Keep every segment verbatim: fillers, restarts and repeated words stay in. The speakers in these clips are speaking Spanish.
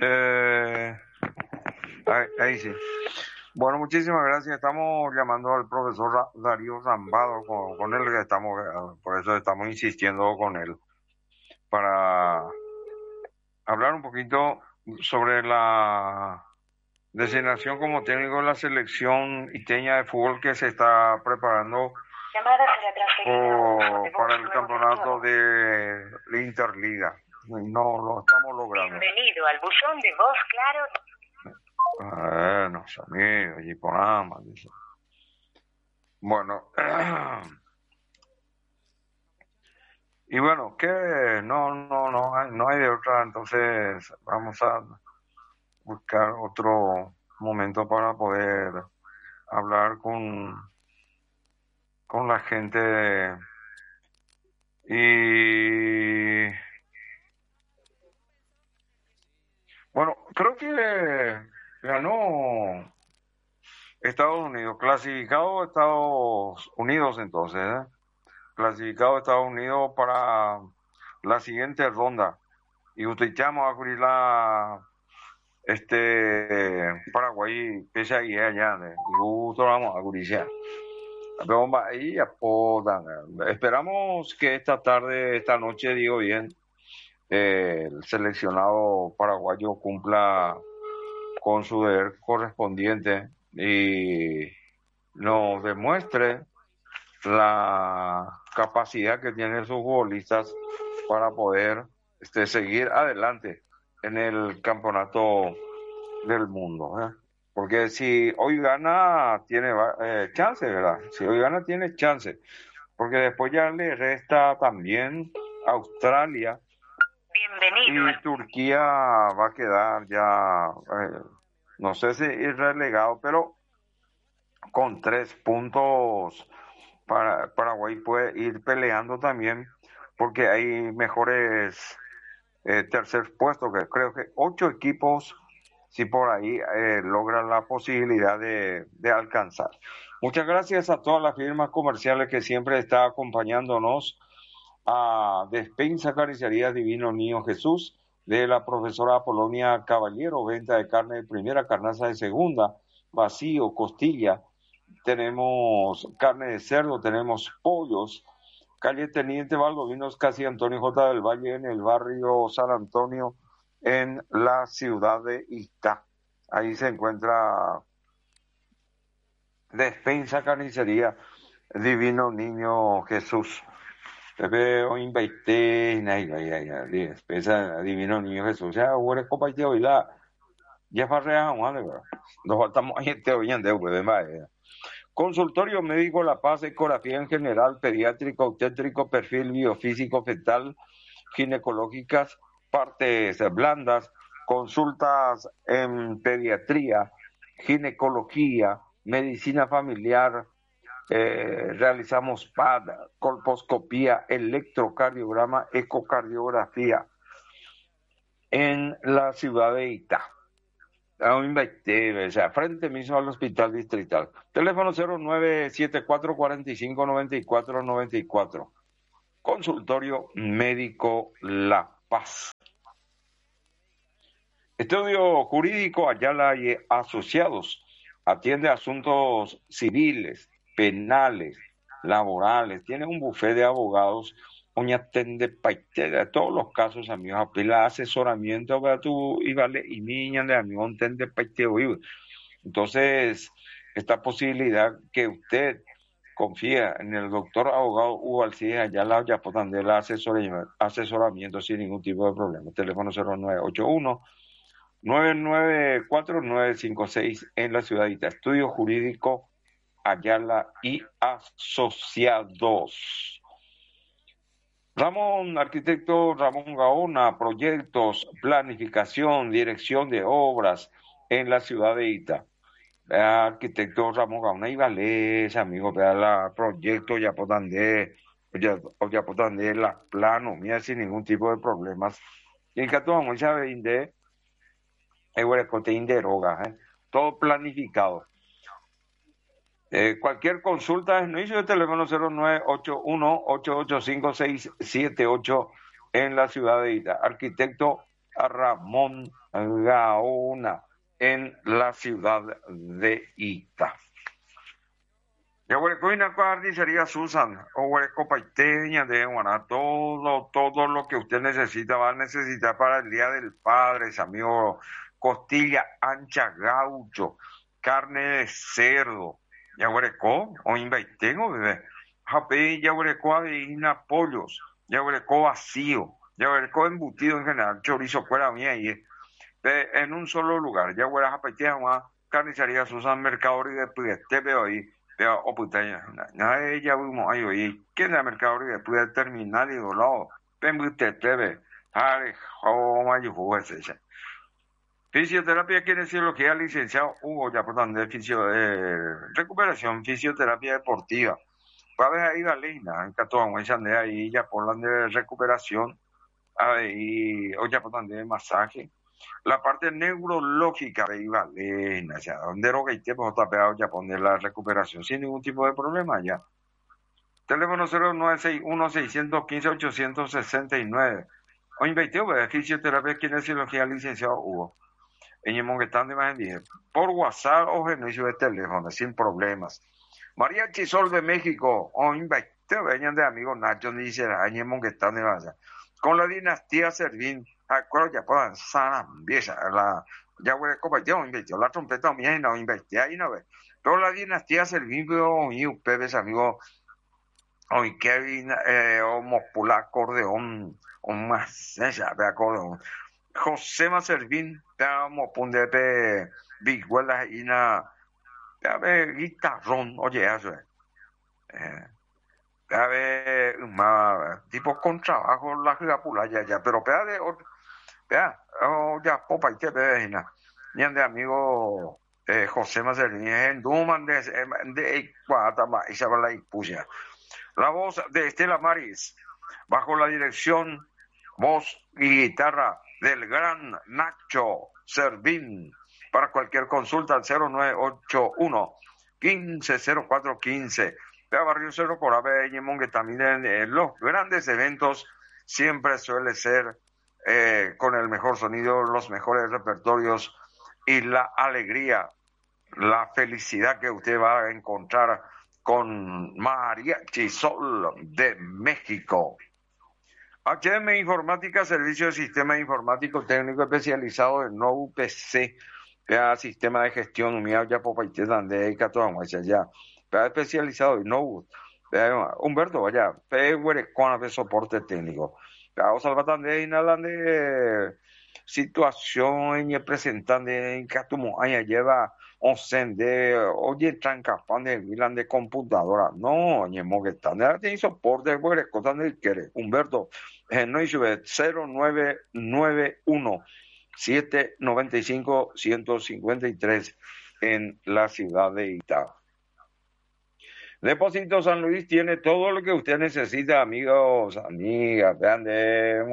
Eh, ahí, ahí sí. Bueno, muchísimas gracias. Estamos llamando al profesor Ra- Darío Zambado, con, con el que estamos, eh, por eso estamos insistiendo con él, para hablar un poquito sobre la designación como técnico de la selección isteña de fútbol que se está preparando Llamada será transferida por- para el campeonato de la Interliga. No lo estamos logrando. Bienvenido al buzón de voz claro. Bueno, amigos, y por ama, dice. Bueno, y bueno, que no, no, no hay, no hay de otra, entonces vamos a buscar otro momento para poder hablar con, con la gente y bueno, creo que ganó Estados Unidos, clasificado Estados Unidos entonces, ¿eh? Clasificado Estados Unidos para la siguiente ronda. Y utilizamos a abrir la este Paraguay, pese ahí allá, ¿eh? Y justo vamos a Guricia. Pero ahí apodan. Esperamos que esta tarde, esta noche, digo bien, eh, el seleccionado paraguayo cumpla con su deber correspondiente y nos demuestre la capacidad que tienen sus futbolistas para poder este, seguir adelante en el campeonato del mundo, ¿eh? Porque si hoy gana, tiene eh, chance, ¿verdad? Si hoy gana, tiene chance. Porque después ya le resta también Australia Bienvenido. y Turquía va a quedar ya, eh, no sé si ir relegado, pero con tres puntos para Paraguay puede ir peleando también porque hay mejores eh, tercer puestos, que creo que ocho equipos si por ahí eh, logran la posibilidad de, de alcanzar. Muchas gracias a todas las firmas comerciales que siempre están acompañándonos, a Despensa Carnicería Divino Niño Jesús, de la profesora Apolonia Caballero, venta de carne de primera, carnaza de segunda, vacío, costilla, tenemos carne de cerdo, tenemos pollos, calle Teniente Valdovinos, casi Antonio J. del Valle, en el barrio San Antonio, en la ciudad de Ita. Ahí se encuentra Despensa Carnicería Divino Niño Jesús. Te veo invité, nay, ay, ay, ay, Despensa Divino Niño Jesús. Ya, huele copa y te oí la. Ya farrea, Juan, de verdad. Nos faltamos ahí, te oían de de Consultorio Médico La Paz, ecografía en general, pediátrico, obstétrico, perfil biofísico fetal, ginecológicas, partes blandas, consultas en pediatría, ginecología, medicina familiar, eh, realizamos P A D, colposcopía, electrocardiograma, ecocardiografía en la ciudad de Itá. Aún invertible, o sea, frente mismo al hospital distrital. Teléfono cero nueve siete cuatro cuatro cinco nueve cuatro nueve cuatro. Consultorio Médico La Paz. Estudio Jurídico Ayala y Asociados. Atiende asuntos civiles, penales, laborales. Tiene un bufete de abogados. Oña atende de todos los casos, amigos. Apela asesoramiento para tu y vale y niña de amigo entiende entonces, esta posibilidad que usted confía en el doctor abogado Hugo Alcides Ayala Yapotandela asesoramiento sin ningún tipo de problema. Teléfono cero nueve ocho uno nueve nueve cuatro nueve cinco seis en la ciudadita. Estudio Jurídico Ayala y Asociados. Ramón, arquitecto Ramón Gaona, proyectos, planificación, dirección de obras en la ciudad de Ita. Arquitecto Ramón Gaona y Vales, amigo, vea la proyecto ya potandé, ya, ya potandé la plano, mira, sin ningún tipo de problemas. Y en caso de mucha vende, es de droga, ¿eh? Todo planificado. Eh, cualquier consulta es no hizo el teléfono cero nueve ocho uno ocho ocho cinco seis siete ocho en la ciudad de Ita. Arquitecto Ramón Gaona en la ciudad de Ita. Yaguarecoina carnicería Susan, o Huerecopaiteña de Guaná, todo, todo lo que usted necesita, va a necesitar para el Día del Padre, amigo, costilla ancha gaucho, carne de cerdo, Yaguarecó, o invaitengo, bebé, japé, Yaguarecó, aveína, pollos, Yaguarecó vacío, Yaguarecó embutido en general, chorizo, cuera mía, y en un solo lugar, Yaguarecopaiteña, carnicería Susan, mercado y de te veo ahí. Pero, oh puta, nada de ella vimos ahí, oye, ¿quién es el mercado de puede terminar y dolor? Ven, usted, te ve, ay, oh, mayo, juez, ese. Fisioterapia kinesiología, licenciado Hugo, ya por donde fisio, eh, recuperación, fisioterapia deportiva. Va a ver ahí Valina, en Catón, de ahí, ya por donde de recuperación, ahí, o ya por donde de masaje. La parte neurológica de Ivalena, o sea, donde lo que tiempo está pegado ya poner la recuperación sin ningún tipo de problema ya. Teléfono cero nueve seis uno, seis uno cinco, ocho seis nueve. O invirtió de fisioterapia, kinesiología, licenciado Hugo. En Yemonguetán de más dije, por WhatsApp o genio de teléfono, sin problemas. María Chisol de México, o invirtió de amigo Nacho, dice, en Yemonguetán de más. Con la dinastía Servín, acuerdo ya puedan sana, vieja, la, ya voy a compartir, invirtió la trompeta mía y no invertí ahí, no ve. Pero la dinastía Servín, y ustedes, amigo, hoy Kevin, eh, o Mopula, acordeón, o más, ella, ve acordeón. José Servín, veamos, punde, pe, biguelas y na, ve, guitarrón, oye, eso es. Eh, a ver, más, tipo con trabajo la jugapula ya, ya, pero vea de, vea, oh, ya, popa, y te ve, na, ni de amigo eh, José Macerini, en Duman de, de, Guatama, y se va la impusia. La voz de Estela Maris, bajo la dirección, voz y guitarra del gran Nacho Servín. Para cualquier consulta al cero nueve ocho uno, quince cero cuatro quince. De Barrio Cerro Corabe, que también en, en los grandes eventos siempre suele ser eh, con el mejor sonido, los mejores repertorios y la alegría, la felicidad que usted va a encontrar con María Chisol de México. H M Informática, Servicio de Sistema Informático Técnico Especializado en no U P C, ya, Sistema de Gestión, Unidad ya Popaité, donde ya, ya, especializado en no Humberto, vaya, con de soporte técnico. Ya, o salvatan de inhalan de situación y presentan de Catumo, aña lleva once de, oye, trancapan de Milan de computadora. No, ni mo que están, tiene soporte, güey, cosas de quiere. Humberto, eh, no hizo cero nueve nueve uno, siete nueve cinco, uno cinco tres en la ciudad de Ita. Depósito San Luis tiene todo lo que usted necesita, amigos, amigas, vean de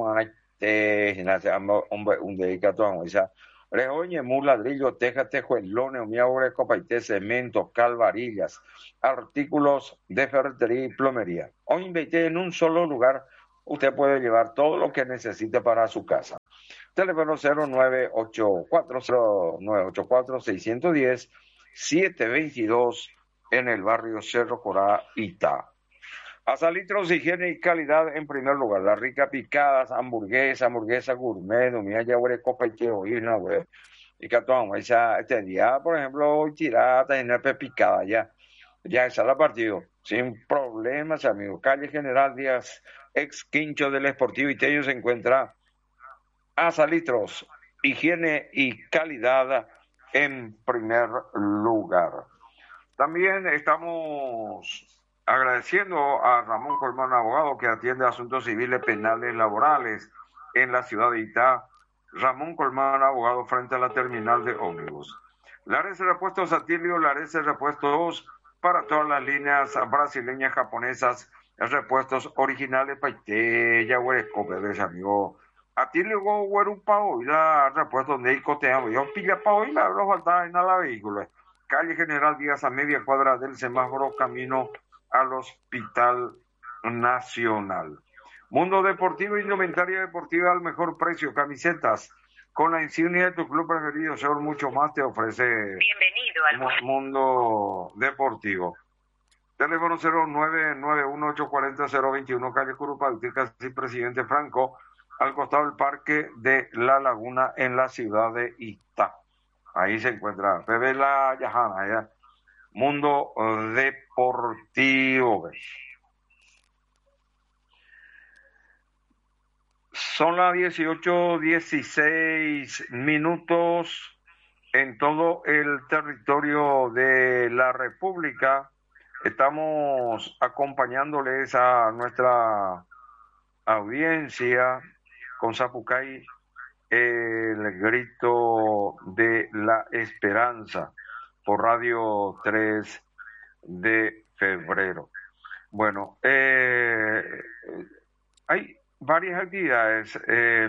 un dedicado a esa. Rejoñe, mu ladrillo, teja, tejuelones, miaure, copaité, cemento, cal, varillas, artículos de ferretería y plomería. Hoy invité en un solo lugar, usted puede llevar todo lo que necesite para su casa. Teléfono cero nueve ocho cuatro cero nueve ocho cuatro seis uno cero, siete veintidós en el barrio Cerro Corá, Ita. Asalitros, higiene y calidad en primer lugar. Las ricas picadas, hamburguesa, hamburguesa gourmet, mira ya huele copa y que oír, no, güey. Y que tomamos esa, este día, por ejemplo, hoy tirada, en el picada, ya. Ya esa la partido. Sin problemas, amigo. Calle General Díaz, ex quincho del Esportivo Iteño, se encuentra Asalitros, higiene y calidad en primer lugar. También estamos agradeciendo a Ramón Colmán, abogado que atiende asuntos civiles, penales, laborales en la ciudad de Itá. Ramón Colmán, abogado, frente a la terminal de ómnibus. Lares Repuestos Atilio, Lares Repuestos para todas las líneas brasileñas, japonesas, repuestos originales, paité, yahueresco, bebés, amigo. Atilio, huerupao, y la repuesto donde hay coteamos. Yo pilla pao y la los faltaba en la vehículo. Calle General Díaz, a media cuadra del semáforo, camino al Hospital Nacional. Mundo Deportivo, indumentaria deportiva al mejor precio, camisetas, con la insignia de tu club preferido, señor, mucho más te ofrece Bienvenido al Mu- buzón. Mundo Deportivo. Teléfono cero nueve nueve uno ocho cuatro cero cero dos uno, calle Curupayty, casi Presidente Franco, al costado del Parque de la Laguna en la ciudad de Itá. Ahí se encuentra Pepe La Yajana, allá. Mundo eh, Deportivo. ¿Ves? Son las dieciocho dieciséis minutos en todo el territorio de la República. Estamos acompañándoles a nuestra audiencia con Zapucay, el grito de la esperanza, por Radio tres de febrero. Bueno, eh, hay varias actividades. Eh,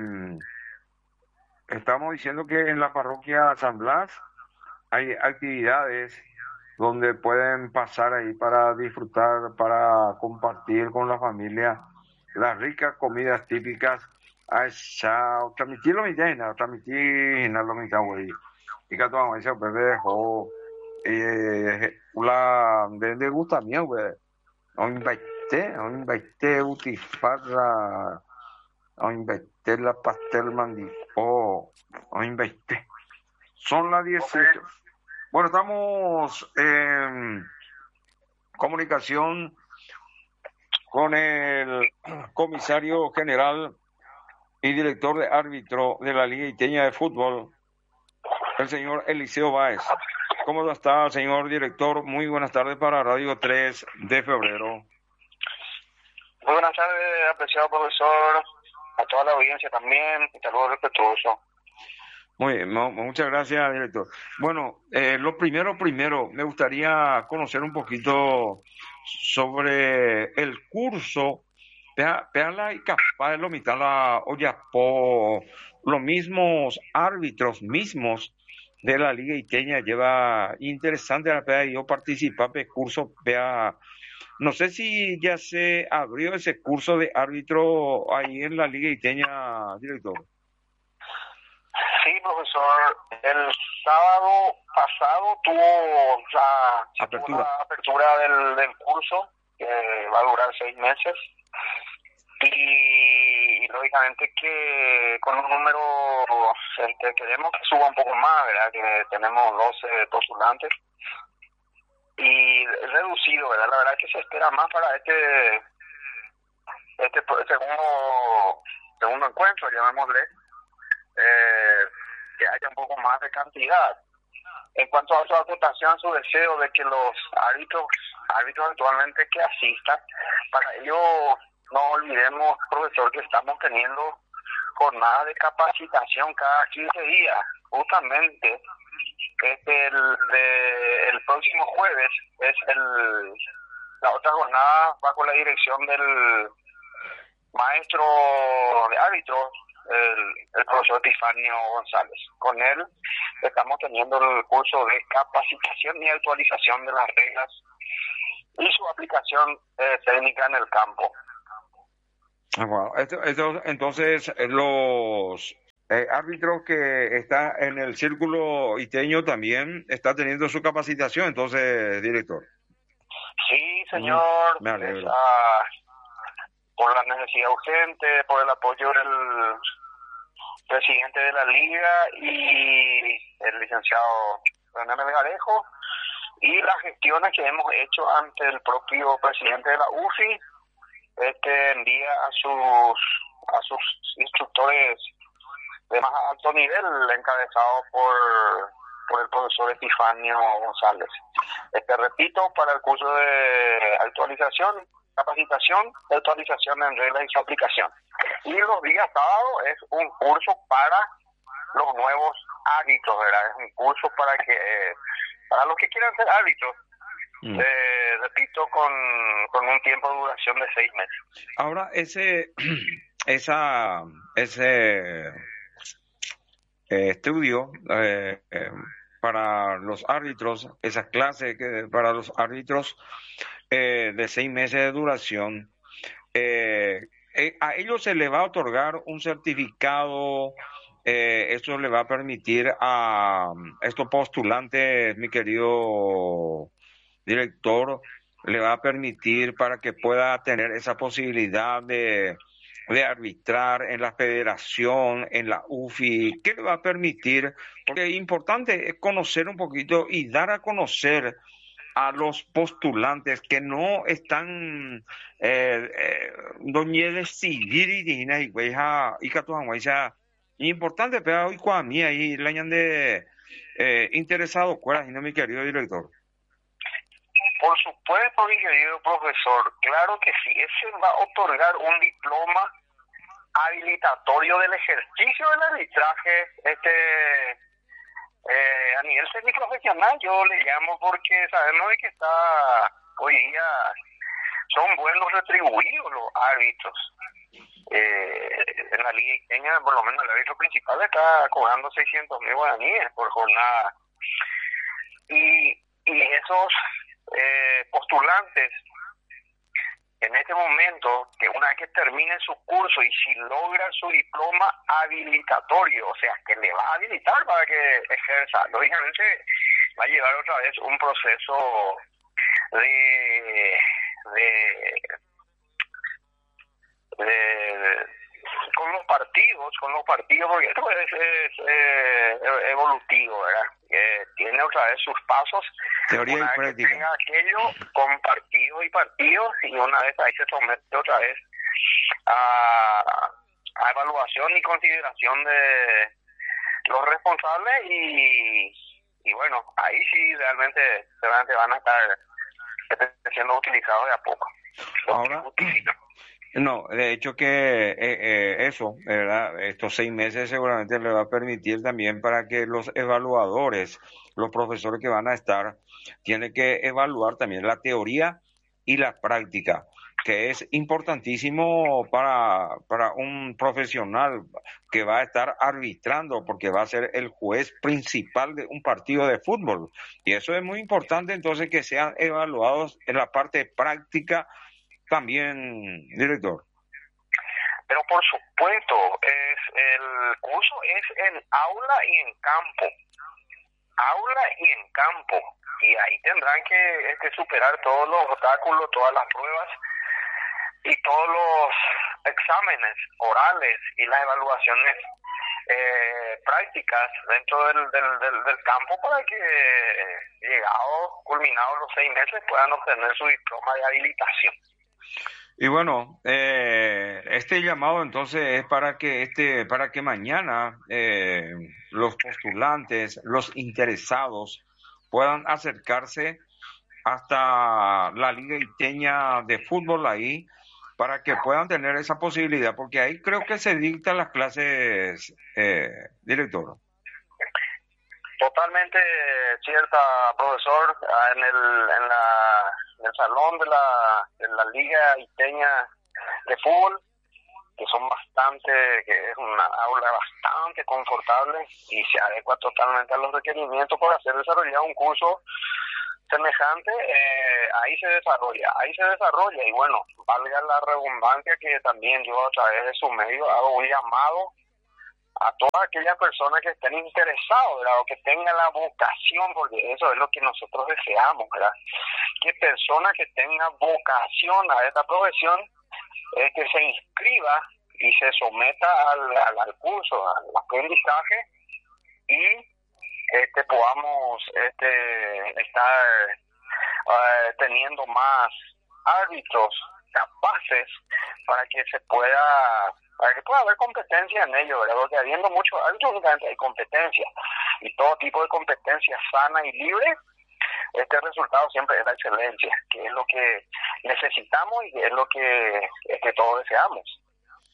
estamos diciendo que en la parroquia San Blas hay actividades donde pueden pasar ahí para disfrutar, para compartir con la familia las ricas comidas típicas. Chao, transmitirlo mi llena, transmitir lo mi güey. Y que todo eso bebé o eh la de de gusta mío, güey. O invité, o invité utifarra, o invité la pastel mandipó, o invité. Son las dieciocho. Bueno, estamos en comunicación con el comisario general y director de árbitro de la Liga Iteña de Fútbol, el señor Eliseo Báez. ¿Cómo está, señor director? Muy buenas tardes para Radio tres de febrero. Muy buenas tardes, apreciado profesor, a toda la audiencia también, y saludos respetuosos. Muy bien, no, muchas gracias, director. Bueno, eh, lo primero, primero, me gustaría conocer un poquito sobre el curso. Peala y capaz de lo mitad la olla po los mismos árbitros mismos de la Liga Iteña lleva interesante la pea yo participar de curso pea. No sé si ya se abrió ese curso de árbitro ahí en la Liga Iteña, director. Sí, profesor, el sábado pasado tuvo la apertura, tuvo la apertura del, del curso, que va a durar seis meses, y, y lógicamente que con un número, este, queremos que suba un poco más, ¿verdad? Que tenemos doce postulantes, y es reducido, ¿verdad? La verdad es que se espera más para este, este segundo, segundo encuentro, llamémosle. Eh, que haya un poco más de cantidad. En cuanto a su acotación, su deseo de que los árbitros, árbitros actualmente que asistan, para ello no olvidemos, profesor, que estamos teniendo jornadas de capacitación cada quince días. Justamente este el, de, el próximo jueves es el la otra jornada bajo la dirección del maestro de árbitros, El, el profesor Epifanio González. Con él estamos teniendo el curso de capacitación y actualización de las reglas y su aplicación eh, técnica en el campo. Wow. Esto, esto, entonces, los eh, árbitros que están en el círculo iteño también está teniendo su capacitación, entonces, director. Sí, señor. Mm, me alegro. Es, uh, por la necesidad urgente, por el apoyo del presidente de la liga y el licenciado René Melgarejo, y las gestiones que hemos hecho ante el propio presidente de la U F I, este envía a sus a sus instructores de más alto nivel, encabezado por por el profesor Epifanio González. Este repito, para el curso de actualización, capacitación, actualización en reglas y su aplicación. Y los días sábados es un curso para los nuevos árbitros, ¿verdad? Es un curso para que para los que quieran ser árbitros, mm. eh, repito, con, con un tiempo de duración de seis meses. Ahora, ese esa ese eh, estudio eh, eh, para los árbitros, esa clase que para los árbitros eh, de seis meses de duración, eh, eh, a ellos se les va a otorgar un certificado eh, eso le va a permitir a estos postulantes, mi querido director, le va a permitir para que pueda tener esa posibilidad de, de arbitrar en la federación, en la U F I. ¿Qué le va a permitir? Porque es importante conocer un poquito y dar a conocer a los postulantes que no están eh, eh, doñe decidir y digna y güeyja y catuanguaysa importante pero hoy con mí ahí la de eh, interesado cuál es mi querido director. Por supuesto, mi querido profesor, claro que sí, ese va a otorgar un diploma habilitatorio del ejercicio del arbitraje, este eh, a nivel semiprofesional yo le llamo porque sabemos de que está hoy día son buenos retribuidos los árbitros. Eh, en la liga iqueña, por lo menos el árbitro principal está cobrando seiscientos mil guaraníes por jornada. Y, y esos eh, postulantes, en este momento, que una vez que termine su curso y si logra su diploma habilitatorio, o sea, que le va a habilitar para que ejerza, lógicamente va a llevar otra vez un proceso de... de Eh, con los partidos, con los partidos, porque esto es, es, es eh, evolutivo, ¿verdad? Eh, tiene otra vez sus pasos. Teoría una y vez práctica. que tenga aquello con partidos y partidos, y una vez ahí se somete otra vez a, a evaluación y consideración de los responsables, y, y bueno, ahí sí realmente, realmente van a estar siendo utilizados de a poco. Ahora, no, de hecho que eh, eh, eso, ¿verdad? Estos seis meses seguramente le va a permitir también para que los evaluadores, los profesores que van a estar, tienen que evaluar también la teoría y la práctica, que es importantísimo para, para un profesional que va a estar arbitrando, porque va a ser el juez principal de un partido de fútbol. Y eso es muy importante, entonces, que sean evaluados en la parte práctica también, director. Pero por supuesto, es el curso es en aula y en campo. Aula y en campo. Y ahí tendrán que este, superar todos los obstáculos, todas las pruebas y todos los exámenes orales y las evaluaciones eh, prácticas dentro del, del, del, del campo para que, llegados, culminados los seis meses, puedan obtener su diploma de habilitación. Y bueno, eh, este llamado entonces es para que este, para que mañana eh, los postulantes, los interesados puedan acercarse hasta la Liga Iqueña de Fútbol ahí, para que puedan tener esa posibilidad, porque ahí creo que se dictan las clases, eh, director. Totalmente cierta, profesor. En el en la en el salón de la de la Liga Iqueña de Fútbol, que son bastante, que es una aula bastante confortable y se adecua totalmente a los requerimientos para hacer desarrollar un curso semejante, eh, ahí se desarrolla, ahí se desarrolla y bueno, valga la redundancia que también yo a través de su medio hago un llamado a todas aquellas personas que estén interesados, ¿verdad? O que tengan la vocación, porque eso es lo que nosotros deseamos, ¿verdad? Que personas que tengan vocación a esta profesión, eh, que se inscriba y se someta al, al, al curso, al aprendizaje, y este podamos este estar uh, teniendo más árbitros capaces para que se pueda para que pueda haber competencia en ello, ¿verdad? Porque habiendo muchos árbitros únicamente hay competencia, y todo tipo de competencia sana y libre, este resultado siempre es la excelencia, que es lo que necesitamos y es lo que, es que todos deseamos.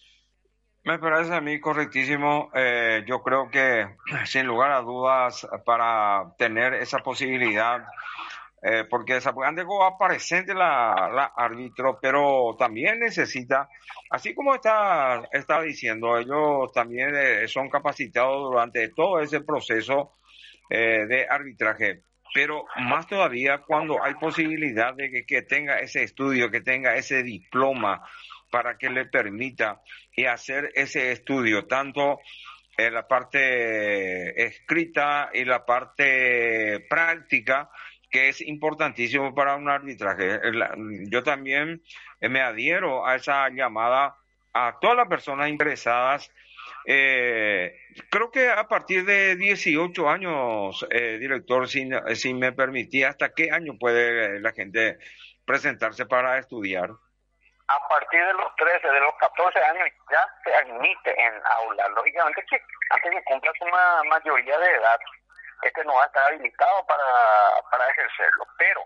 Me parece a mí correctísimo. Eh, yo creo que, sin lugar a dudas, para tener esa posibilidad, eh, porque Zapucántico va presente la, la árbitro, pero también necesita, así como está, está diciendo, ellos también eh, son capacitados durante todo ese proceso eh, de arbitraje, pero más todavía cuando hay posibilidad de que, que tenga ese estudio, que tenga ese diploma, para que le permita y hacer ese estudio, tanto eh, la parte escrita y la parte práctica, que es importantísimo para un arbitraje. La- Yo también eh, me adhiero a esa llamada a todas las personas interesadas. Eh, Creo que a partir de dieciocho años, eh, director, si, si me permitía, ¿hasta qué año puede la gente presentarse para estudiar? A partir de los trece, de los catorce años ya se admite en aula. Lógicamente que antes que cumplas una mayoría de edad, este no va a estar habilitado para, para ejercerlo. Pero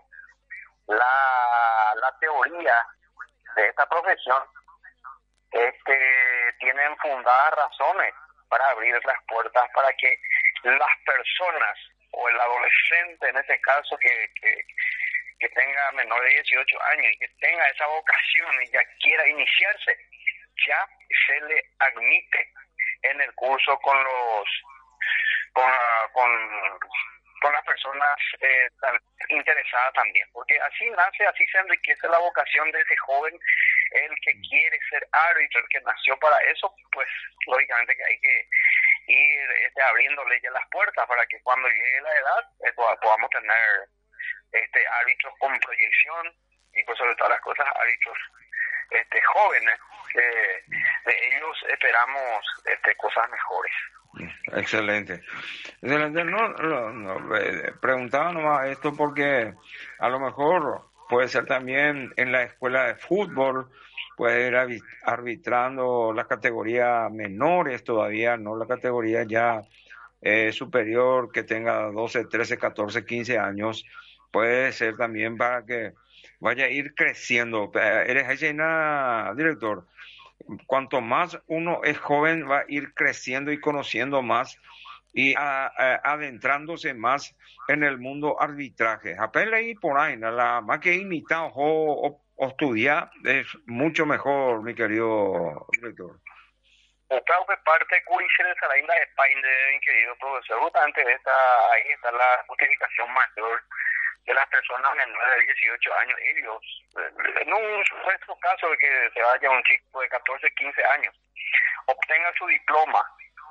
la, la teoría de esta profesión este, tienen fundadas razones para abrir las puertas para que las personas o el adolescente en este caso que, que, que tenga menor de dieciocho años y que tenga esa vocación y ya quiera iniciarse, ya se le admite en el curso con los con, con, con las personas eh, interesadas también, porque así nace, así se enriquece la vocación de ese joven, el que quiere ser árbitro, el que nació para eso, pues lógicamente que hay que ir este, abriéndole ya las puertas para que cuando llegue la edad eh, podamos tener este árbitros con proyección y pues sobre todas las cosas árbitros este jóvenes, que de ellos esperamos este cosas mejores. Excelente. Excelente. No, no, no, eh, preguntaba nomás esto porque a lo mejor puede ser también en la escuela de fútbol, puede ir arbi- arbitrando las categorías menores todavía, no la categoría ya eh, superior que tenga doce, trece, catorce, quince años. Puede ser también para que vaya a ir creciendo. Eh, Eres Ayena, director. Cuanto más uno es joven, va a ir creciendo y conociendo más y a- a- adentrándose más en el mundo arbitraje. Apenas ahí por ahí, ¿no? La más que imitar o, o, o estudiar es mucho mejor, mi querido director. Claro que parte de Curicere Salainda de Paine, mi querido profesor, justamente esta, ahí está la justificación mayor de las personas menores de dieciocho años. Ellos, eh, en un supuesto caso de que se vaya un chico de catorce, quince años, obtenga su diploma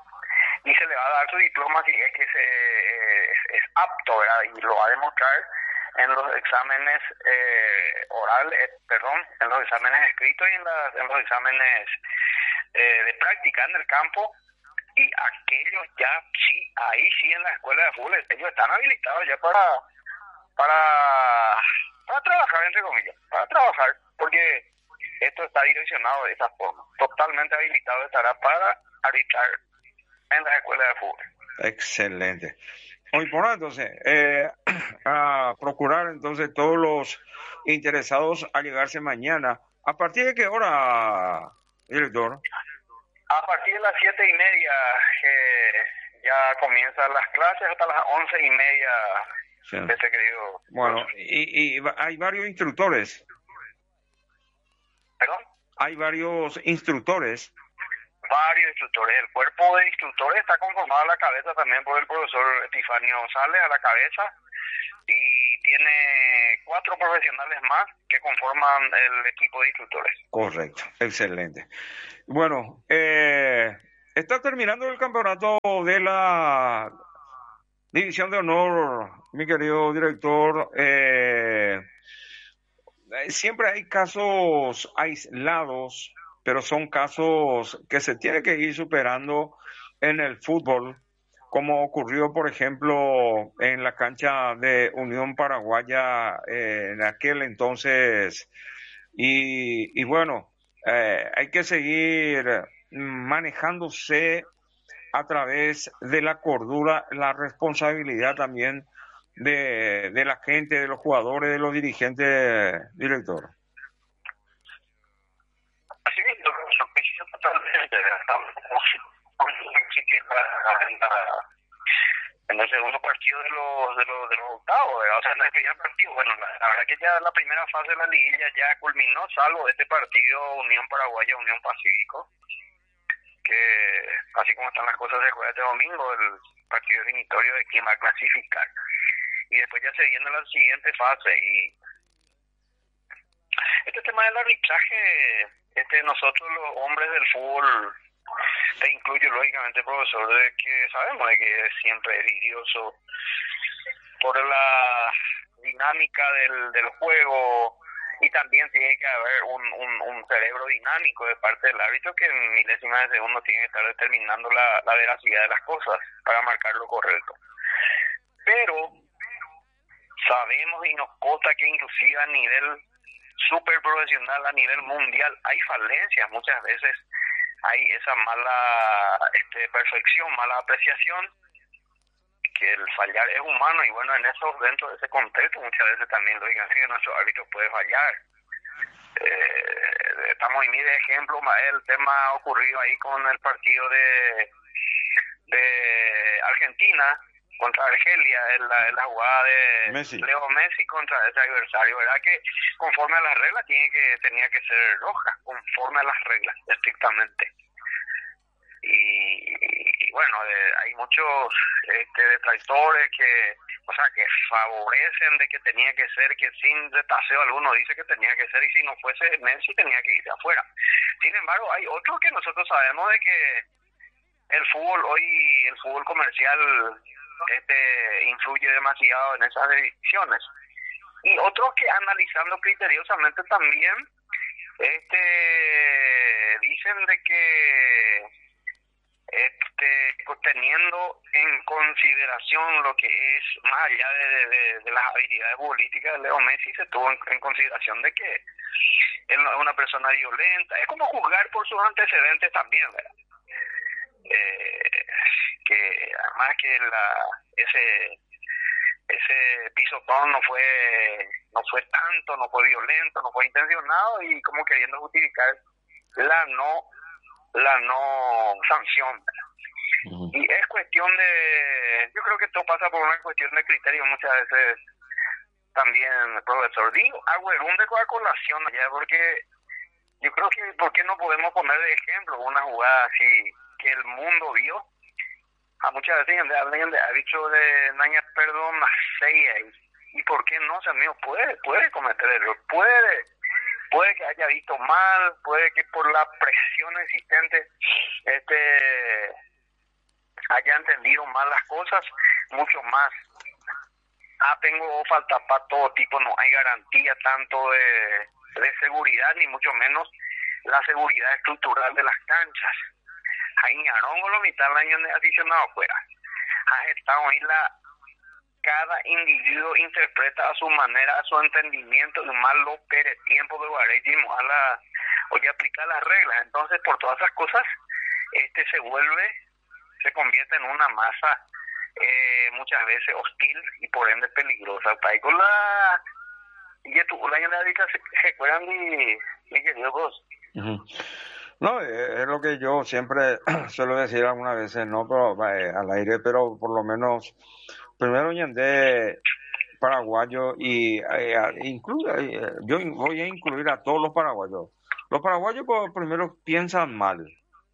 y se le va a dar su diploma si es que se, eh, es, es apto, ¿verdad? Y lo va a demostrar en los exámenes eh, orales, eh, perdón, en los exámenes escritos y en, las, en los exámenes eh, de práctica en el campo. Y aquellos ya sí, ahí sí en la escuela de fútbol, ellos están habilitados ya para para para trabajar, entre comillas, para trabajar, porque esto está direccionado de esa forma. Totalmente habilitado estará para arbitrar en la escuela de fútbol. Excelente. Muy por ahí, entonces, eh, a procurar entonces todos los interesados a llegarse mañana. ¿A partir de qué hora, director? A partir de las siete y media eh, ya comienzan las clases hasta las once y media. Sí. Este querido. Bueno, y, y va- hay varios instructores. ¿Perdón? Hay varios instructores. Varios instructores. El cuerpo de instructores está conformado a la cabeza también por el profesor Epifanio Sales a la cabeza, y tiene cuatro profesionales más que conforman el equipo de instructores. Correcto, excelente. Bueno, eh, está terminando el campeonato de la División de Honor, mi querido director. Eh, siempre hay casos aislados, pero son casos que se tienen que ir superando en el fútbol, como ocurrió, por ejemplo, en la cancha de Unión Paraguaya eh, en aquel entonces. Y, y bueno, eh, hay que seguir manejándose a través de la cordura, la responsabilidad también de, de la gente, de los jugadores, de los dirigentes, director. Así mismo, yo coincido totalmente. Estamos en el segundo partido de los de los, de los octavos, ¿verdad? O sea, en el primer partido, bueno, la, la verdad que ya la primera fase de la liguilla ya culminó, salvo este partido Unión Paraguaya, Unión Pacífico, que así como están las cosas se juega este domingo, el partido definitorio de quién va a clasificar. Y después ya se viene la siguiente fase. Y este tema del arbitraje, este nosotros los hombres del fútbol te incluye lógicamente, profesor, de que sabemos de que siempre es vidrioso por la dinámica del, del juego, y también tiene que haber un, un, un cerebro dinámico de parte del árbitro que en milésimas de segundo tiene que estar determinando la, la veracidad de las cosas para marcar lo correcto. Pero sabemos y nos consta que inclusive a nivel super profesional, a nivel mundial, hay falencias. Muchas veces hay esa mala este, perfección, mala apreciación, que el fallar es humano, y bueno, en eso, dentro de ese contexto, muchas veces también lógicamente nuestro árbitro puede fallar. Eh, estamos en mi de ejemplo, el tema ocurrido ahí con el partido de, de Argentina contra Argelia, en la, en la jugada de Messi. Leo Messi contra ese adversario, ¿verdad? Que conforme a las reglas tiene que tenía que ser roja, conforme a las reglas, estrictamente. Y, y bueno, eh, hay muchos este, detractores que, o sea, que favorecen de que tenía que ser, que sin retaseo alguno dice que tenía que ser, y si no fuese Messi tenía que irse afuera. Sin embargo, hay otros que nosotros sabemos de que el fútbol hoy, el fútbol comercial este influye demasiado en esas decisiones, y otros que, analizando criteriosamente también, este dicen de que este teniendo en consideración lo que es más allá de, de, de las habilidades futbolísticas de Leo Messi, se tuvo en, en consideración de que él no es una persona violenta. Es como juzgar por sus antecedentes también, ¿verdad? Eh, que además que la ese ese pisotón no fue no fue tanto, no fue violento, no fue intencionado, y como queriendo justificar la no la no sanción. Uh-huh. Y es cuestión de, yo creo que esto pasa por una cuestión de criterio muchas veces también, profesor. Digo, hago el un de colación allá, porque yo creo que, ¿por qué no podemos poner de ejemplo una jugada así que el mundo vio? A muchas veces alguien ha dicho de Naña, perdón, y por qué no, o sea, amigo, puede, puede cometer error, puede, puede que haya visto mal, puede que por la presión existente este haya entendido mal las cosas, mucho más. Ah, tengo falta para todo tipo, no hay garantía tanto de, de seguridad, ni mucho menos la seguridad estructural de las canchas. Hay ñarongo lo mitad del año de aficionado fuera. Has estado ahí la cada individuo interpreta a su manera, a su entendimiento, y más lo pere tiempo de guaretismo a la oye aplicar las reglas. Entonces, por todas esas cosas, este se vuelve, se convierte en una masa eh, muchas veces hostil y por ende peligrosa. Para con la y tu el año de la se recuerdan mi mi querido vos. Uh-huh. No, es lo que yo siempre suelo decir algunas veces, no pero eh, al aire, pero por lo menos primero ñandé paraguayo, y eh, incluye, eh, yo voy a incluir a todos los paraguayos. Los paraguayos pues, primero piensan mal.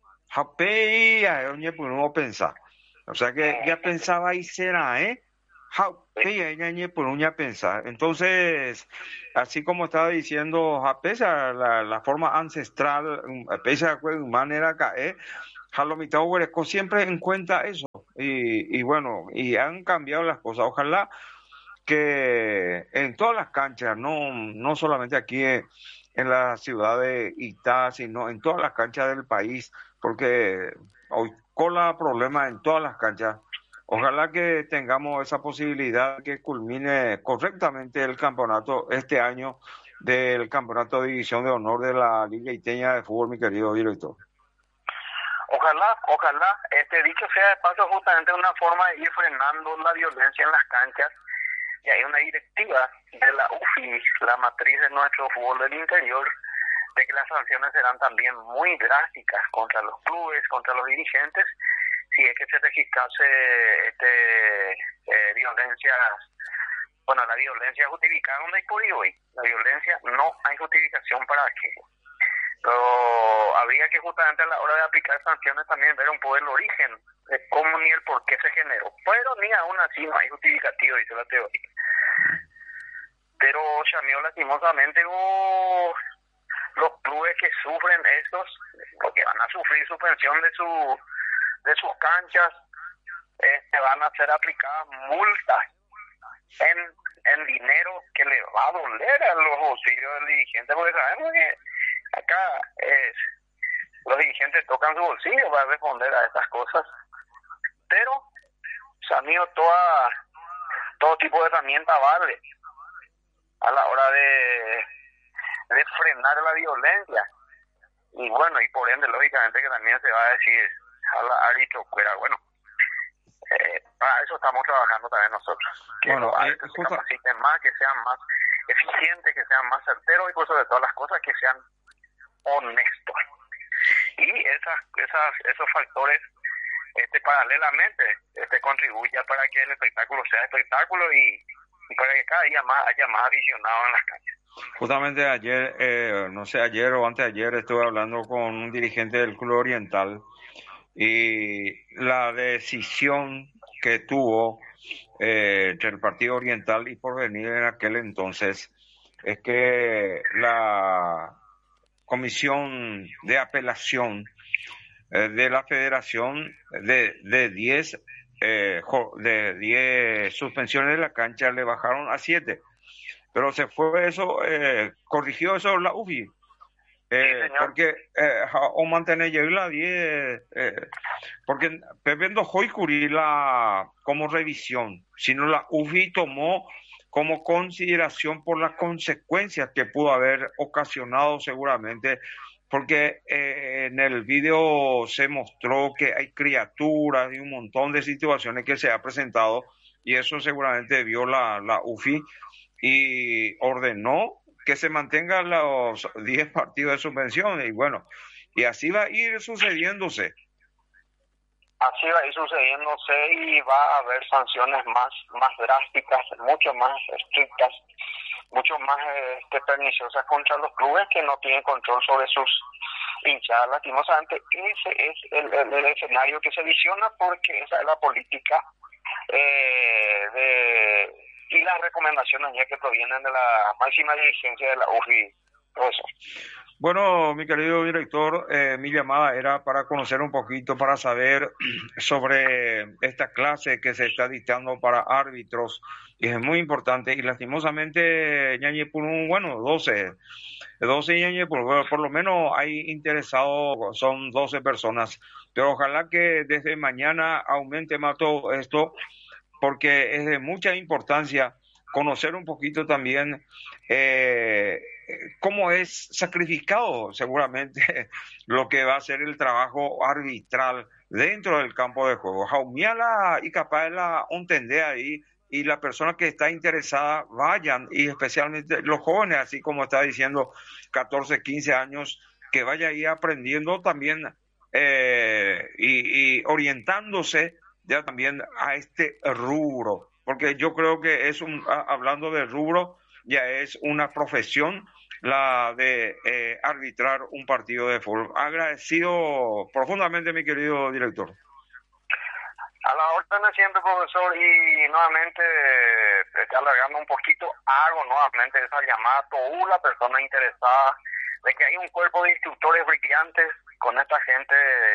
Japé ya no pensar. O sea que ya pensaba y será, ¿eh? Japé ya por uña pensar. Entonces, así como estaba diciendo Japé, la, la forma ancestral, pese a de manera que Jalomita Huereco siempre en cuenta eso. Y, y bueno, y han cambiado las cosas. Ojalá que en todas las canchas, no, no solamente aquí en, en la ciudad de Itá, sino en todas las canchas del país, porque hoy cola problemas en todas las canchas. Ojalá que tengamos esa posibilidad que culmine correctamente el campeonato este año del campeonato de división de honor de la Liga Iteña de Fútbol, mi querido director. Ojalá, ojalá, este dicho sea de paso, justamente una forma de ir frenando la violencia en las canchas, y hay una directiva de la U F I, la matriz de nuestro fútbol del interior, de que las sanciones serán también muy drásticas contra los clubes, contra los dirigentes, si es que se registrase este eh, violencia, bueno, la violencia justificada donde hay por hoy, la violencia no hay justificación para aquello. Pero habría que justamente a la hora de aplicar sanciones también ver un poco el origen de cómo ni el por qué se generó, pero ni aún así no hay justificativo, dice la teoría. Pero Chamío lastimosamente oh, los clubes que sufren estos, porque van a sufrir suspensión de su de sus canchas, este, van a ser aplicadas multas en, en dinero que le va a doler a los bolsillos del dirigente, porque sabemos que acá es, los dirigentes tocan su bolsillo para responder a estas cosas, pero se han ido toda, todo tipo de herramientas vale a la hora de, de frenar la violencia. Y bueno, y por ende, lógicamente que también se va a decir a la árbitro fuera, bueno, eh, para eso estamos trabajando también nosotros. Que Bueno, los eh, árbitros se justo... capaciten más, que sean más eficientes, que sean más certeros y por sobre todas las cosas que sean honestos. Y esas, esas, esos factores este paralelamente este contribuya para que el espectáculo sea espectáculo y, y para que cada día más haya más aficionados en las calles. Justamente ayer, eh, no sé, ayer o antes de ayer estuve hablando con un dirigente del Club Oriental y la decisión que tuvo eh, entre el Partido Oriental y Porvenir en aquel entonces es que la comisión de apelación eh, de la federación de de diez eh, de diez suspensiones de la cancha le bajaron a siete, pero se fue eso, eh, corrigió eso la U F I. Eh, Sí, porque eh, o mantener la diez eh, porque Pepe no hoy la como revisión, sino la U F I tomó como consideración por las consecuencias que pudo haber ocasionado seguramente, porque eh, en el video se mostró que hay criaturas y un montón de situaciones que se ha presentado y eso seguramente vio la, la U F I y ordenó que se mantengan los diez partidos de suspensión y bueno, y así va a ir sucediéndose. Así va a ir sucediéndose y va a haber sanciones más más drásticas, mucho más estrictas, mucho más este, perniciosas contra los clubes que no tienen control sobre sus hinchadas. Lastimosamente, ese es el, el, el escenario que se visiona porque esa es la política eh, de y las recomendaciones ya que provienen de la máxima dirigencia de la U F I. Eso. Bueno, mi querido director, eh, mi llamada era para conocer un poquito, para saber sobre esta clase que se está dictando para árbitros, y es muy importante, y lastimosamente, Ñañe Purún, bueno, doce, doce Ñañe Purún, bueno, por lo menos hay interesados, son doce personas, pero ojalá que desde mañana aumente más todo esto, porque es de mucha importancia conocer un poquito también eh, cómo es sacrificado seguramente lo que va a ser el trabajo arbitral dentro del campo de juego. Jaumiala y capaz la entender ahí y la persona que está interesada vayan, y especialmente los jóvenes, así como está diciendo, catorce, quince años, que vaya ahí aprendiendo también eh, y, y orientándose ya también a este rubro, porque yo creo que es un, hablando de rubro, ya es una profesión la de eh, arbitrar un partido de fútbol. Agradecido profundamente, mi querido director. A la orden siempre, profesor, y nuevamente, eh, alargando un poquito, hago nuevamente esa llamada a toda la persona interesada de que hay un cuerpo de instructores brillantes con esta gente.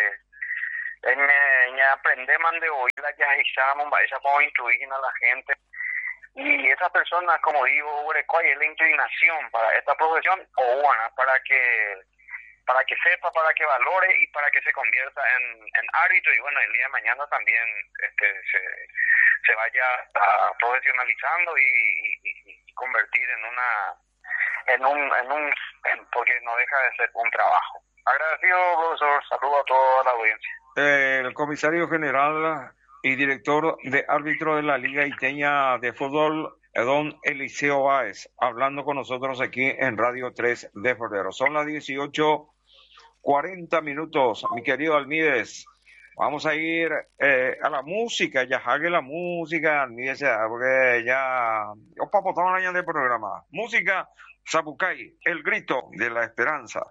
En aprendemos de hoy la ya hicimos vaya como instruir a la gente y esas personas, como digo, cuál es la inclinación para esta profesión o bueno, para que para que sepa, para que valore y para que se convierta en, en árbitro y bueno, el día de mañana también este se, se vaya a, profesionalizando y, y, y convertir en una en un en un en, porque no deja de ser un trabajo. Agradecido, profesor, saludo a toda la audiencia. El comisario general y director de árbitro de la Liga Iteña de Fútbol, don Eliseo Báez, hablando con nosotros aquí en Radio tres de Febrero. Son las dieciocho cuarenta minutos, mi querido Almides. Vamos a ir eh, a la música, ya hague la música, Almides, porque ya... Opa, botamos la del programa. Música, Zapucay, el grito de la esperanza.